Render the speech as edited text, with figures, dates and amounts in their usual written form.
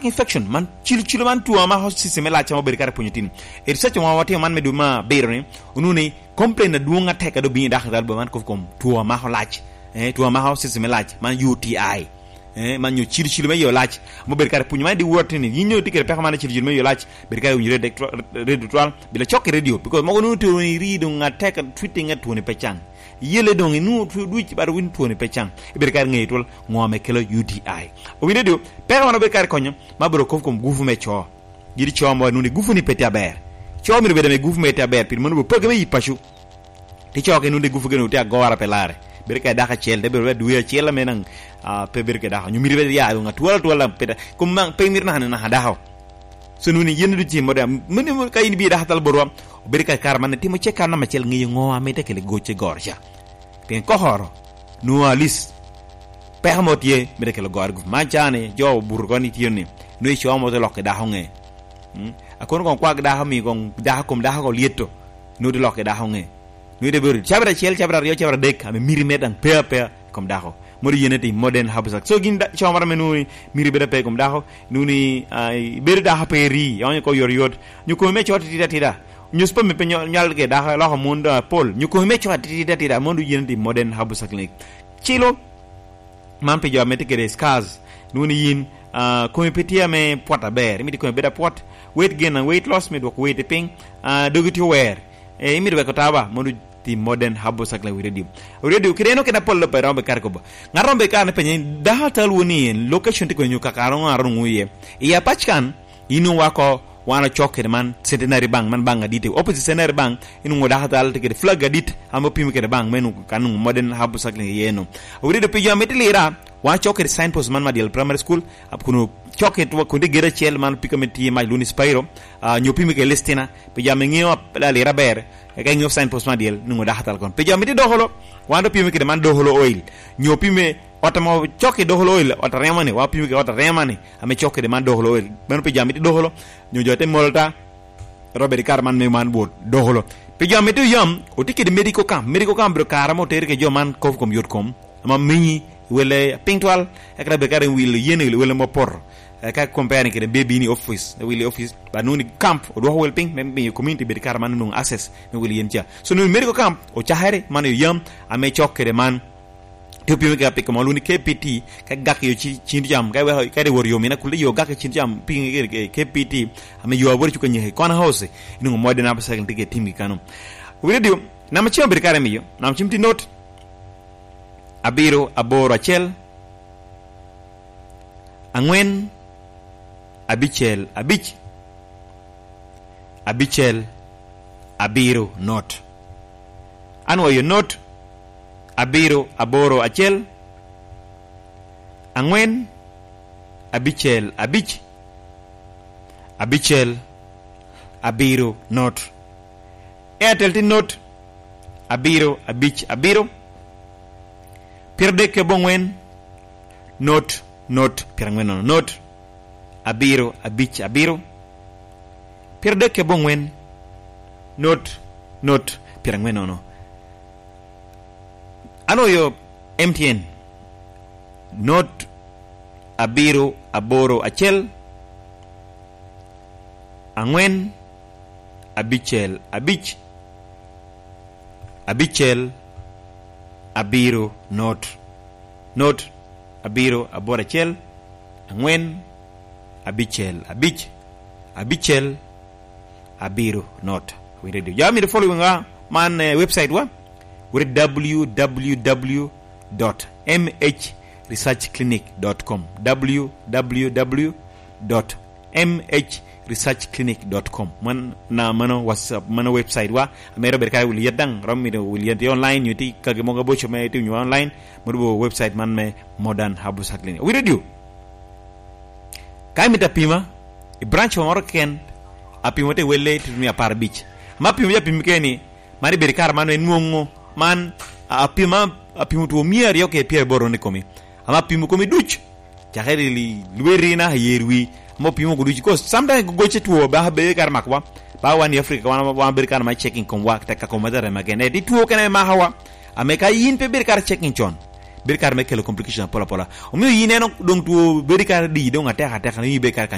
infection man chilo man tuwa ma host system la chama berikare punyitin e research ma wati man meduma beirone ununi complain na duonga teka do bi dakhal ba man ko kom tuwa ma ho lach tuwa ma host system lach man UTI man ñu chilo me yo lach mo berikare punyima di wotini yinyo tikere pe xamana chilo me yo lach berikare ñu radio toile bi la chokki radio because mo no to rido nga teka tweeting at woni pechang yele dongi nu du ci bar win toni pechang berikare ngay tol ngome kelo UTI o wi radio pe xamana berikare konyo ma bro ko kom gufu me cho yidi cho mo nu ni gufu ni peti aber cho mi be dem gufu me peti aber pir mo pegame yi pachu ti cho ke nu de gufu genu ti agora pelare berikare daka chel de be du ya chela menang pe berikare daka ñu mi be ya nga tuwala peta kum mang pe mir na na dahaw so nu ni yendu ci mo dem mun kay ni bi daxatal borom berikare karman ti mo cekana ma cel ngi ngowa me tekele goche gorja pen ko horo nu alis permotier me tekele gorgu manchane jo burgoni tione no ci omo de lokke da honge akon kon kwa da hami kon da kom da ko lieto no de lokke da honge no de beru chabra chel chabra yo chabra dek ame miri medan pe kom da ko mori yeneti modern habusak so gin da chomara menu miri be pe kom da ko nuni beru da haperi yon ko yor yot nyuko me choti tida ñu spam pe ñal ke da la monde pol ñu ko me choti tida monde yeneti modern habusak lek chilo man pe jo mete ke des scars nuni yin ko me petia me pota ber mi di ko beda pot weight gain and weight loss me do ko weight ping dogiti wear mi do ko taba monde ti modern habusak la radio kireno ke na pol lo pero be kar ko ba ngarombe kan pe ni da tal woni location ti ko ñu kakaro ngaro nguye ya pachkan inu wako wana choke man centenary bank man banga dite opposite centenary bank inu ngoda hatal te flag gadit amo pimi ke bank menu kanu modern habusak la yeno radio pe jamete lira wa choke signpost man madial primary school ap kuno choke to ko de gere chel man pikamenti ma lunis pairo ñu pimi ke lestina pe jamengio la lira ber kay ñof signpost madial nu ngoda hatal kon pe jamete doholo wando pimi ke man doholo oil ñu pimi otamo choke doholo oil ota remane wa pimi ke ota remane ame choke de man doholo oil ben pe jamete doholo ñu jote molta robert carman me man bot doholo pe jamete yam o tike de medical camp bro karamo tere ke joman kof kom yotkom ama mini wele pingtwal ekra be karen wil yene wele mo por ka compare ke de baby ni office ba nuni camp o do wel ping men be community be karman no access me wil yen tia so no medical camp o chahare man yam ame choke de man to pimi ka pik mo luni KPT ka gak yo ci jam ka we ka de wor yo mina kulli yo gak ci jam ping KPT ame yo wor ci ko nyi kon house inu mo de na ba sagal tige timi kanum radio na ma ci be karami yo na ma ci mti note abiro aboro achel angwen abichel abichel abiro not anwa yo not abiro aboro achel angwen abichel abichel abiro not airtel ti not abiro abiro pirdeke bongwen not pirangwen no not abiro abiro pirdeke bongwen not pirangwen no ano yo MTN not abiro aboro achel angwen abichel abiro not abiro aboro achel angwen abichel abiro not we ready jami the following man website wa with www.mhresearchclinic.com www.mhresearchclinic.com man na mano whatsapp mano website wa amero berkay wul yedang rammi do wul yedi online yuti kage mo nga bocho me ti online mo website man me modern habusak clinic we radio kay mi tapima e branch morken apimo te welle ti mi apar beach mapimo ya pimi keni mari berkar mano en ngongo man apimo to mier yo ke pierre borone komi ama pimo komi duch jaxere li luerina yerwi mo pimo ko duch ko samda go chetuo ba be kar makwa ba wani afrika wana berkar ma checking kom wa ta ka ko madara magene di tuo kana ma hawa ameka yin pe berkar checking chon berkar me kele complication pola o mi yineno dong tuo berkar di dong ata ni berkar